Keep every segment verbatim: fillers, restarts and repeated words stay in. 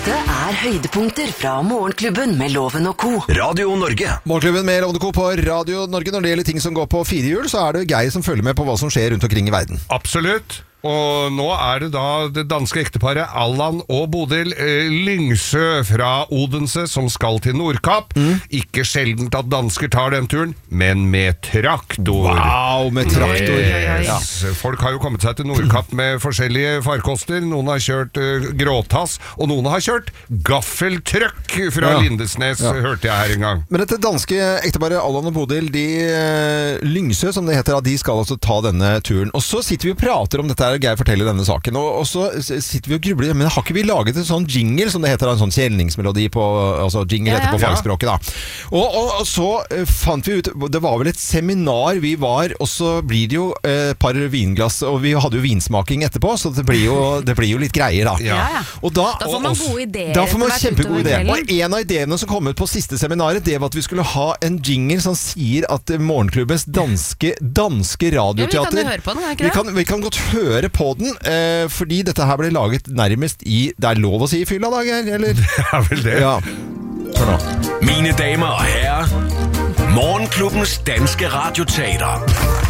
Dette er høydepunkter fra Morgenklubben med Loven og Co. Radio Norge. Morgenklubben med Loven og Co på Radio Norge. Når det gjelder ting som går på firehjul, så er det Geir som følger med på hva som skjer rundt omkring i verden. Absolutt. Og nå er det da det danske ekteparet Allan og Bodil eh, Lyngsø fra Odense som skal til Nordkapp. Mm. Ikke sjeldent at dansker tar den turen, men med traktor. Wow, med traktor. Yes. Ja. Folk har jo kommet seg til Nordkapp med forskjellige farkoster. Noen har kjørt uh, gråtass, og noen har kjørt gaffeltrøkk fra ja. Lindesnes, ja. hørte jeg her en gang. Men dette danske ekteparet Allan og Bodil, de uh, Lyngsø, som det heter, de skal altså ta denne turen. Og så sitter vi og prater om dette her, Geir forteller denne saken, og, og så sitter vi og grubler, men har ikke vi laget en sånn jingle, som det heter, en sånn kjelningsmelodi på, altså jingle ja, ja. heter på fagspråket da. Og, og, og så uh, fant vi ut, det var vel et seminar vi var, og så blir det jo et uh, par vinglass, og vi hadde jo vinsmaking etterpå, så det blir jo, det blir jo litt greier da. Ja, ja. Og da, da får man gode ideer. Da får man kjempegode ideer. Og en av ideene som kom ut på siste seminaret, det var at vi skulle ha en jingle som sier at Morgenklubbens danske, danske radioteater, ja, vi kan høre på den, er ikke det? Vi kan, vi kan godt høre på den, eh, fordi dette her ble laget nærmest i, det er lov å si i fylla da, Geir, eller? Det er vel det. Ja. Hør nå. Mine damer og herrer, Morgenklubbens danske radioteater.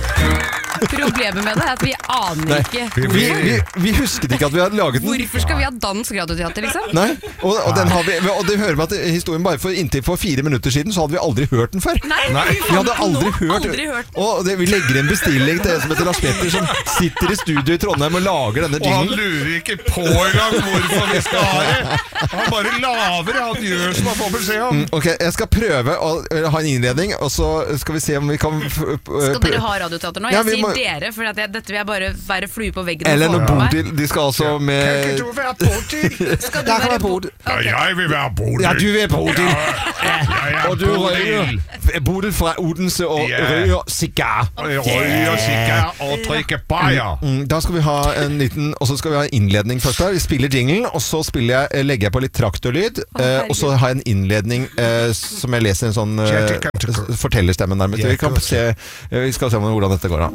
Problemet med det er at vi aner Nei, ikke vi, vi, vi husket ikke at vi hadde laget den. Hvorfor skal vi ha dansk radioteater, liksom? Nei, og, og, den har vi, og det hører med at historien bare for inntil for fire minutter siden så hadde vi aldri hørt den før. Nei, Nei. Vi hadde aldri hørt, aldri hørt den. Og det, vi legger en bestilling til en som heter Lars Petter, som sitter i studio i Trondheim og lager denne jinglen. Og han jinglen. lurer ikke på engang hvorfor vi skal ha det. Han bare laver, han gjør som han får beskjed om. Mm, ok, jeg skal prøve å ha en innledning, og så skal vi se om vi kan Skal dere ha radioteater nå? Jeg ja, sier må... dere, for at jeg, dette vil jeg bare være flue på veggen. Eller noe Bodil, de skal altså ja. med... Kan ikke du være Bodil? Skal du være Bodil? Okay. Ja, jeg vil være Bodil. Ja, du vil Bodil. Ja, ja, og du røyer Bodil fra Odense og yeah. røyer sigar. Røyer sigar og drikker bajer. Mm, da skal vi ha en liten, og så skal vi ha en innledning først der. Vi spiller jinglen, og så spiller jeg, legger jeg på litt traktorlyd, oh, eh, og så har jeg en innledning eh, som jeg leser en sånn eh, fortellerstemmen nærmest. Vi, kan se, vi skal se hvordan dette går da.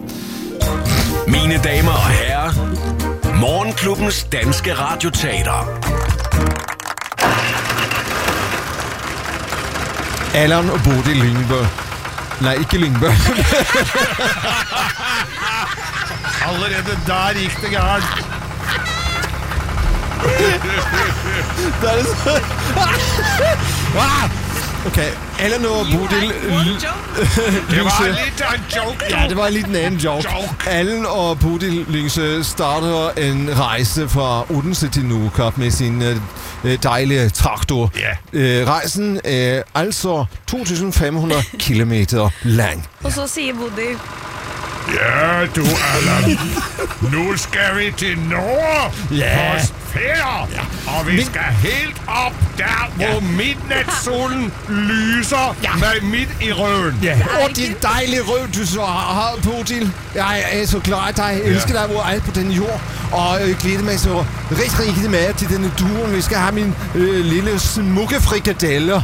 Mine damer og herrer, Morgenklubbens danske radioteater. Allan og Bodil Lyngbø. Nei, ikke Lyngbø. Allerede der gikk det gærent. Det er så... Ok, Allan og Bodil Lyngsø. Det var litt av en joke. Ja, det var en liten annen joke. Allan og Bodil Lyngsø starter en reise fra Odense til Nordkapp med sin uh, dejlige traktor. Yeah. Uh, rejsen er altså to tusind fem hundrede kilometer lang. Og så sier Bodil: Ja, du Allan, nu skal vi til nord yeah. på ferie, ja. Og vi skal helt op der, hvor ja. midnatssolen lyser ja. med midt i røven. Ja. Og din dejlige røv, du så har, Bodil. Jeg er så glad at dig. Jeg elsker dig hvor alt på denne jord. Og jeg glæder mig så rigtig, rigtig meget til denne duren. Vi skal have min øh, lille smukke frikadeller.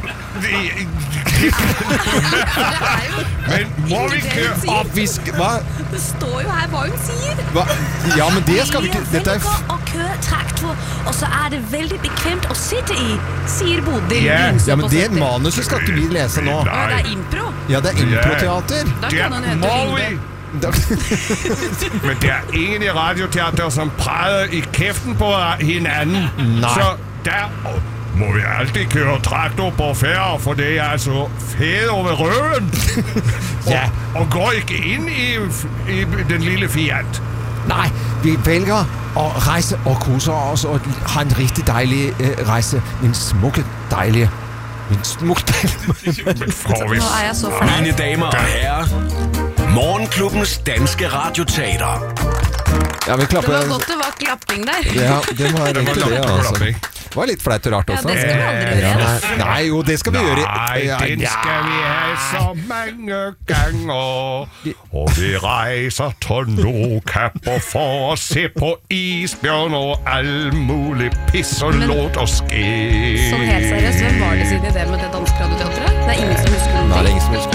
Men må vi køre op? Vi skal, hvad? Det står jo her, hva hun sier. Hva? Ja, men det skal vi ikke. Dette er f- å køre traktor, og så er det veldig bekvemt å sitte i, sier Bodil. Yeah. Ja, men det manuset skal ikke vi lese nå. Ja, det er impro. Ja, det er improteater. Da kan hun hete Lyngbø. Men det er ingen i radioteater som præder i kæften på hinanden. Nej. Så der må vi alltid køre traktor på ferie, for det er altså fædre ved røven. Ja. Og, og går ikke ind i, i den lille Fiat. Nej, vi vælger at rejse og krydse os og have en rigtig dejlig øh, rejse. En smukke, dejlige... En smukke, dejlige... Nå er jeg så fornøyd. Mine damer og herrer, Morgenklubbens danske radioteater. Ja, vi klapper. Det var godt det var klapping der. Ja, det var riktig det, altså. Klapping. Det var litt flaut og rart også. Ja, det skal vi aldri gjøre. Nei, nei, jo, det skal vi Nei, gjøre. Nei, den skal vi ha så mange ganger. Og vi reiser til Nordkapp for å se på isbjørn og all mulig piss og låt og ske. Så helt seriøst, hvem var det sin idé med det danske radioteatret? Det er ingen som husker noe. Nei, det er ingen som husker.